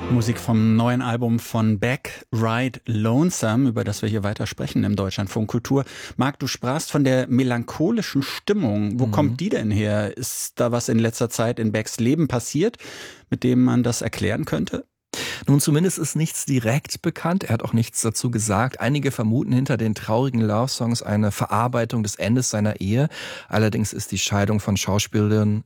Musik vom neuen Album von Beck, Ride Lonesome, über das wir hier weiter sprechen im Deutschlandfunk Kultur. Marc, du sprachst von der melancholischen Stimmung. Wo kommt die denn her? Ist da was in letzter Zeit in Becks Leben passiert, mit dem man das erklären könnte? Nun, zumindest ist nichts direkt bekannt. Er hat auch nichts dazu gesagt. Einige vermuten hinter den traurigen Love-Songs eine Verarbeitung des Endes seiner Ehe. Allerdings ist die Scheidung von Schauspielerin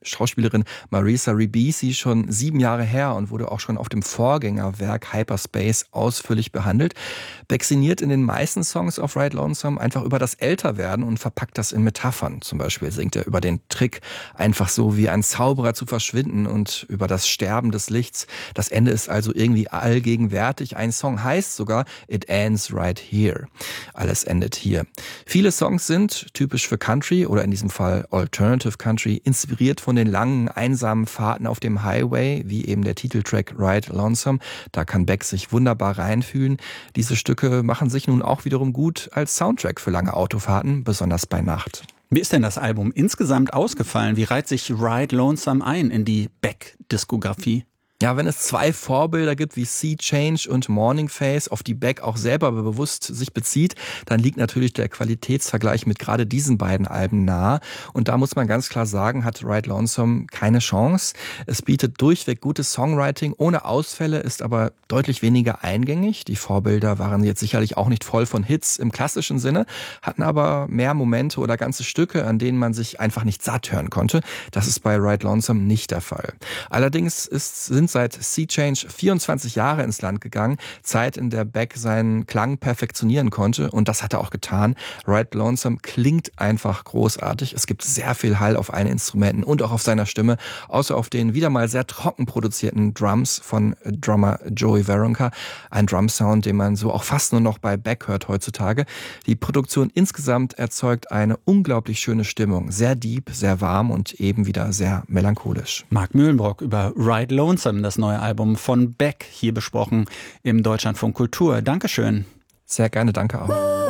Marisa Ribisi schon 7 Jahre her und wurde auch schon auf dem Vorgängerwerk Hyperspace ausführlich behandelt. Beck sinniert in den meisten Songs auf Ride Lonesome einfach über das Älterwerden und verpackt das in Metaphern. Zum Beispiel singt er über den Trick, einfach so wie ein Zauberer zu verschwinden, und über das Sterben des Lichts. Das Ende ist also irgendwie allgegenwärtig. Ein Song heißt sogar It Ends Right Here. Alles endet hier. Viele Songs sind, typisch für Country oder in diesem Fall Alternative Country, inspiriert von den langen, einsamen Fahrten auf dem Highway, wie eben der Titeltrack Ride Lonesome. Da kann Beck sich wunderbar reinfühlen. Diese Stücke machen sich nun auch wiederum gut als Soundtrack für lange Autofahrten, besonders bei Nacht. Wie ist denn das Album insgesamt ausgefallen? Wie reiht sich Ride Lonesome ein in die Beck-Diskografie? Ja, wenn es 2 Vorbilder gibt wie Sea Change und Morning Phase, auf die Beck auch selber bewusst sich bezieht, dann liegt natürlich der Qualitätsvergleich mit gerade diesen beiden Alben nahe. Und da muss man ganz klar sagen, hat Ride Lonesome keine Chance. Es bietet durchweg gutes Songwriting ohne Ausfälle, ist aber deutlich weniger eingängig. Die Vorbilder waren jetzt sicherlich auch nicht voll von Hits im klassischen Sinne, hatten aber mehr Momente oder ganze Stücke, an denen man sich einfach nicht satt hören konnte. Das ist bei Ride Lonesome nicht der Fall. Allerdings sind seit Sea Change 24 Jahre ins Land gegangen. Zeit, in der Beck seinen Klang perfektionieren konnte. Und das hat er auch getan. Ride Lonesome klingt einfach großartig. Es gibt sehr viel Hall auf allen Instrumenten und auch auf seiner Stimme. Außer auf den wieder mal sehr trocken produzierten Drums von Drummer Joey Waronker. Ein Drum-Sound, den man so auch fast nur noch bei Beck hört heutzutage. Die Produktion insgesamt erzeugt eine unglaublich schöne Stimmung. Sehr deep, sehr warm und eben wieder sehr melancholisch. Marc Mühlenbrock über Ride Lonesome, das neue Album von Beck, hier besprochen im Deutschlandfunk Kultur. Dankeschön. Sehr gerne, danke auch.